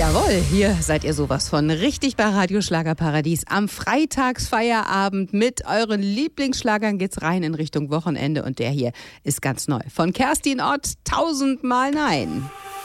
Jawohl, hier seid ihr sowas von richtig bei Radio Schlagerparadies. Am Freitagsfeierabend mit euren Lieblingsschlagern geht's rein in Richtung Wochenende und der hier ist ganz neu. Von Kerstin Ott, 1000 Mal Nein.